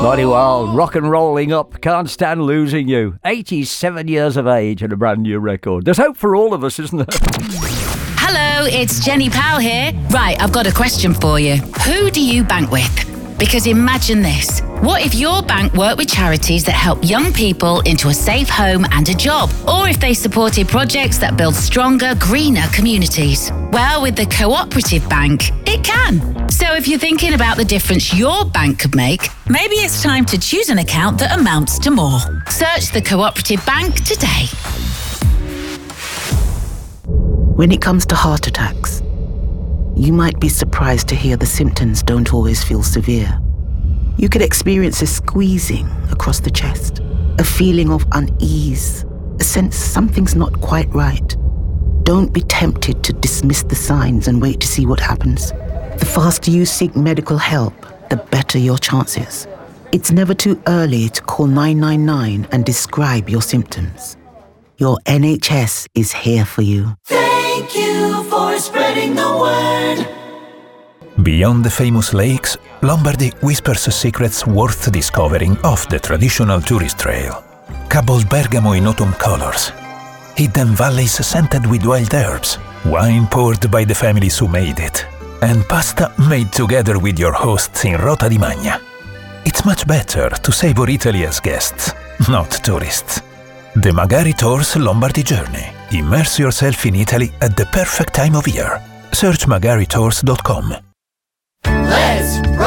Bloody well, rock and rolling up, can't stand losing you. 87 years of age and a brand new record. There's hope for all of us, isn't there? Hello, it's Jenny Powell here. Right, I've got a question for you. Who do you bank with? Because imagine this. What if your bank worked with charities that help young people into a safe home and a job? Or if they supported projects that build stronger, greener communities? Well, with the Cooperative Bank, it can. So if you're thinking about the difference your bank could make, maybe it's time to choose an account that amounts to more. Search the Cooperative Bank today. When it comes to heart attacks, you might be surprised to hear the symptoms don't always feel severe. You could experience a squeezing across the chest, a feeling of unease, a sense something's not quite right. Don't be tempted to dismiss the signs and wait to see what happens. The faster you seek medical help, the better your chances. It's never too early to call 999 and describe your symptoms. Your NHS is here for you. Thank you for spreading the word. Beyond the famous lakes, Lombardy whispers secrets worth discovering off the traditional tourist trail. Cabos Bergamo in autumn colors, hidden valleys scented with wild herbs, wine poured by the families who made it, and pasta made together with your hosts in Rota di Magna. It's much better to savor Italy as guests, not tourists. The Magari Tours Lombardy Journey. Immerse yourself in Italy at the perfect time of year. Search magaritours.com. Let's